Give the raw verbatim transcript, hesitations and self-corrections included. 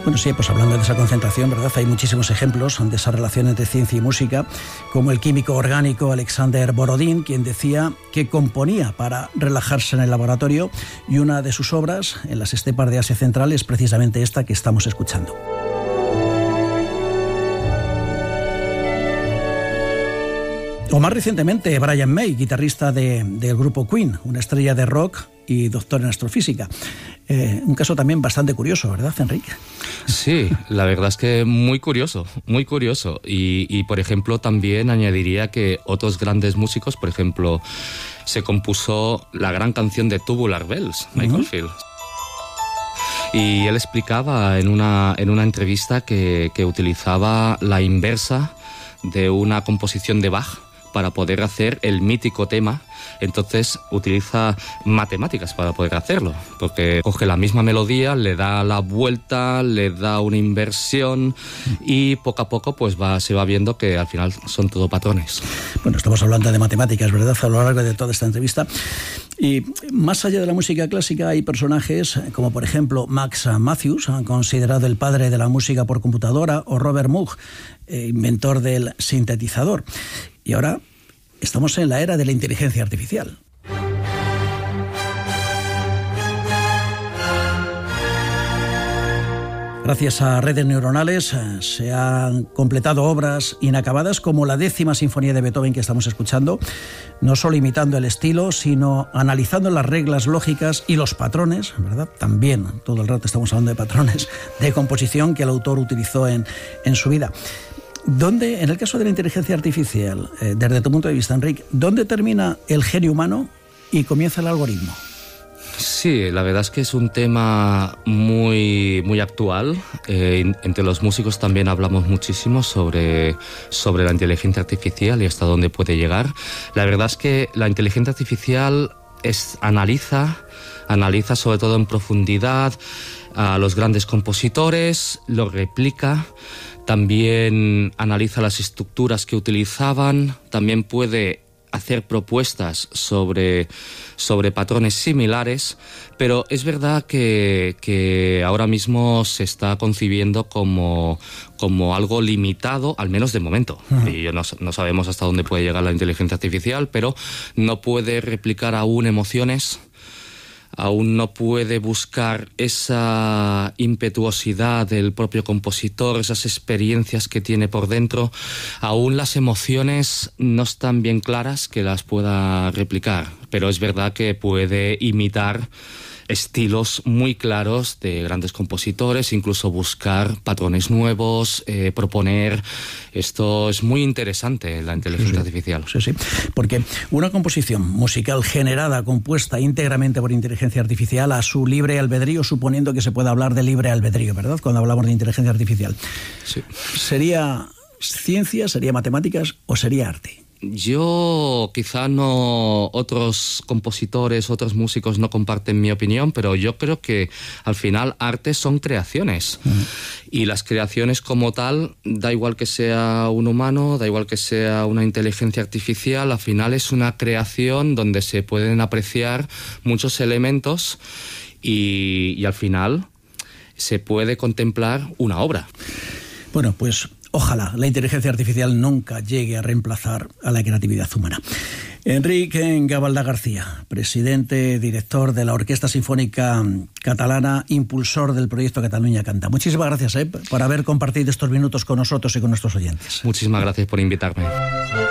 Bueno, sí, pues hablando de esa concentración, ¿verdad? Hay muchísimos ejemplos de esa relación entre ciencia y música, como el químico orgánico Alexander Borodín, quien decía que componía para relajarse en el laboratorio, y una de sus obras en las estepas de Asia Central es precisamente esta que estamos escuchando. O más recientemente, Brian May, guitarrista de, del grupo Queen, una estrella de rock y doctor en astrofísica. Eh, un caso también bastante curioso, ¿verdad, Enrique? Sí, la verdad es que muy curioso, muy curioso. Y, y, por ejemplo, también añadiría que otros grandes músicos, por ejemplo, se compuso la gran canción de Tubular Bells, Michael uh-huh. Field. Y él explicaba en una, en una entrevista que, que utilizaba la inversa de una composición de Bach para poder hacer el mítico tema. Entonces utiliza matemáticas para poder hacerlo, porque coge la misma melodía, le da la vuelta, le da una inversión y poco a poco pues va, se va viendo que al final son todo patrones. Bueno, estamos hablando de matemáticas, ¿verdad?, a lo largo de toda esta entrevista. Y más allá de la música clásica hay personajes como por ejemplo Max Mathews, considerado el padre de la música por computadora, o Robert Moog, eh, inventor del sintetizador. Y ahora estamos en la era de la inteligencia artificial. Gracias a redes neuronales se han completado obras inacabadas como la décima sinfonía de Beethoven que estamos escuchando, no solo imitando el estilo, sino analizando las reglas lógicas y los patrones, ¿verdad? También, todo el rato estamos hablando de patrones de composición que el autor utilizó en, en su vida. ¿Dónde, en el caso de la inteligencia artificial, eh, desde tu punto de vista, Enrique, dónde termina el genio humano y comienza el algoritmo? Sí, la verdad es que es un tema muy, muy actual. Eh, entre los músicos también hablamos muchísimo sobre, sobre la inteligencia artificial y hasta dónde puede llegar. La verdad es que la inteligencia artificial es, analiza, analiza sobre todo en profundidad a los grandes compositores, lo replica. También analiza las estructuras que utilizaban, también puede hacer propuestas sobre, sobre patrones similares, pero es verdad que, que ahora mismo se está concibiendo como, como algo limitado, al menos de momento. Uh-huh. Y no, no sabemos hasta dónde puede llegar la inteligencia artificial, pero no puede replicar aún emociones, aún no puede buscar esa impetuosidad del propio compositor, esas experiencias que tiene por dentro. Aún las emociones no están bien claras que las pueda replicar, pero es verdad que puede imitar estilos muy claros de grandes compositores, incluso buscar patrones nuevos, eh, proponer. Esto es muy interesante, la inteligencia sí, sí. artificial. Sí, sí, porque una composición musical generada, compuesta íntegramente por inteligencia artificial a su libre albedrío, suponiendo que se pueda hablar de libre albedrío, ¿verdad?, cuando hablamos de inteligencia artificial. Sí. ¿Sería ciencia, sería matemáticas o sería arte? Yo quizá no, otros compositores, otros músicos no comparten mi opinión, pero yo creo que al final arte son creaciones. Uh-huh. Y las creaciones como tal, da igual que sea un humano, da igual que sea una inteligencia artificial, al final es una creación donde se pueden apreciar muchos elementos y, y al final se puede contemplar una obra. Bueno, pues ojalá la inteligencia artificial nunca llegue a reemplazar a la creatividad humana. Enrique Gavaldà García, presidente, director de la Orquesta Sinfónica Catalana, impulsor del proyecto Cataluña Canta. Muchísimas gracias eh, por haber compartido estos minutos con nosotros y con nuestros oyentes. Muchísimas gracias por invitarme.